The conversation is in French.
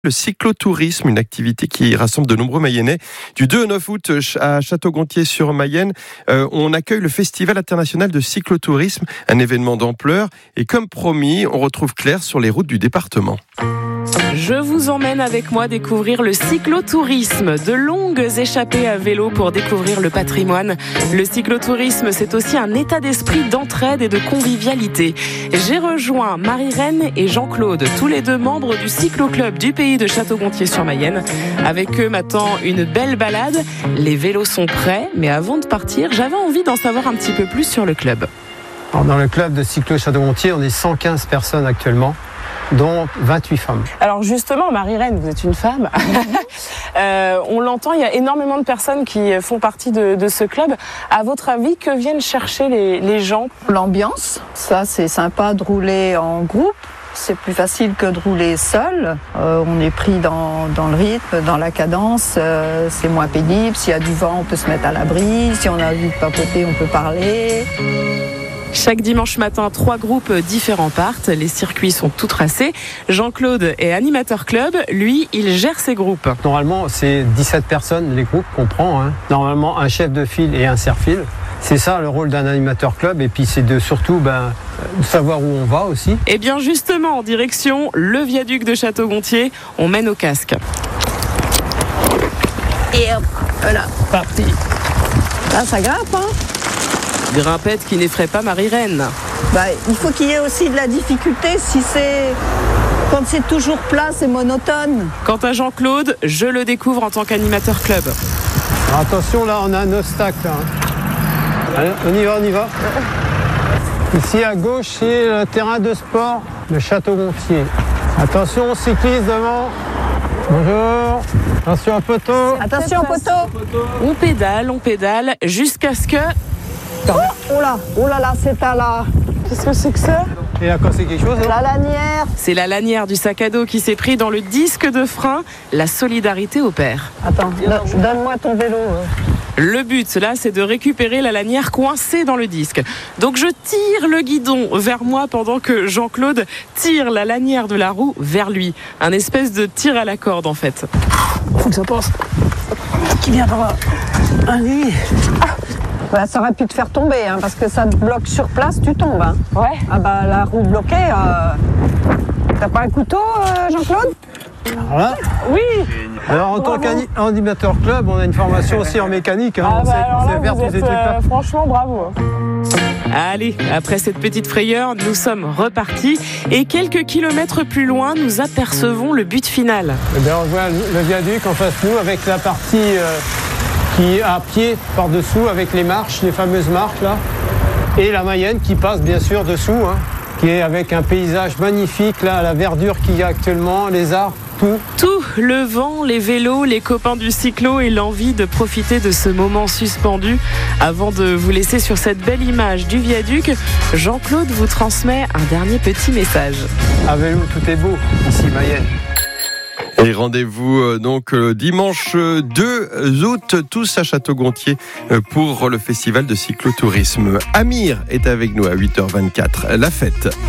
Le cyclotourisme, une activité qui rassemble de nombreux Mayennais. Du 2 au 9 août à Château-Gontier-sur-Mayenne, on accueille le Festival international de cyclotourisme, un événement d'ampleur. Et comme promis, on retrouve Claire sur les routes du département. Je vous emmène avec moi découvrir le cyclotourisme, de longues échappées à vélo pour découvrir le patrimoine. Le cyclotourisme, c'est aussi un état d'esprit d'entraide et de convivialité. J'ai rejoint Marie-Reine et Jean-Claude, tous les deux membres du cycloclub du pays de Château-Gontier-sur-Mayenne. Avec eux m'attend une belle balade. Les vélos sont prêts, mais avant de partir, j'avais envie d'en savoir un petit peu plus sur le club. Alors, dans le club de cyclo Château-Gontier, on est 115 personnes actuellement, dont 28 femmes. Alors justement, Marie-Reine, vous êtes une femme. On l'entend, il y a énormément de personnes qui font partie de ce club. À votre avis, que viennent chercher les gens ? L'ambiance, ça c'est sympa de rouler en groupe. C'est plus facile que de rouler seul. On est pris dans le rythme, dans la cadence. C'est moins pénible. S'il y a du vent, on peut se mettre à l'abri. Si on a envie de papoter, on peut parler. Chaque dimanche matin, 3 groupes différents partent. Les circuits sont tout tracés. Jean-Claude est animateur club. Lui, il gère ses groupes. Normalement, c'est 17 personnes, les groupes qu'on prend. Normalement, un chef de file et un serre-file. C'est ça le rôle d'un animateur club. Et puis, c'est de surtout de savoir où on va aussi. Et bien justement, en direction le viaduc de Château-Gontier, on mène au casque. Et hop, voilà. Parti. Là, ça grimpe, hein. Grimpette qui n'effraie pas Marie-Reine. Il faut qu'il y ait aussi de la difficulté quand c'est toujours plat, c'est monotone. Quant à Jean-Claude, je le découvre en tant qu'animateur club. Alors, attention, là, on a un obstacle. Allez, on y va. Ici, à gauche, c'est le terrain de sport de Château-Gontier. Attention, cycliste devant. Bonjour. Attention au poteau. Attention au poteau. On pédale, jusqu'à ce que... Oh là, c'est à la... Qu'est-ce que c'est que ça ? Et là, quand c'est quelque chose, La lanière. C'est la lanière du sac à dos qui s'est pris dans le disque de frein. La solidarité opère. Attends, donne-moi ton vélo. Le but, là, c'est de récupérer la lanière coincée dans le disque. Donc je tire le guidon vers moi pendant que Jean-Claude tire la lanière de la roue vers lui. Un espèce de tir à la corde, en fait. faut que ça passe. Qui viendra. Allez. Ça aurait pu te faire tomber, parce que ça te bloque sur place, tu tombes. Ouais. La roue bloquée, t'as pas un couteau, Jean-Claude ? Alors là, Oui. alors en tant qu'animateur club, on a une formation aussi en mécanique. On sait faire tous ces trucs-là. Franchement, bravo. Allez, après cette petite frayeur, nous sommes repartis. Et quelques kilomètres plus loin, nous apercevons le but final. On voit le viaduc en face de nous avec la partie... qui est à pied par-dessous avec les marches, les fameuses marches là, et la Mayenne qui passe bien sûr dessous, qui est avec un paysage magnifique là, la verdure qu'il y a actuellement, les arbres, tout. Tout, le vent, les vélos, les copains du cyclo et l'envie de profiter de ce moment suspendu. Avant de vous laisser sur cette belle image du viaduc, Jean-Claude vous transmet un dernier petit message. À vélo, tout est beau ici, Mayenne. Et rendez-vous donc dimanche 2 août, tous à Château-Gontier pour le festival de cyclotourisme. Amir est avec nous à 8h24. La fête.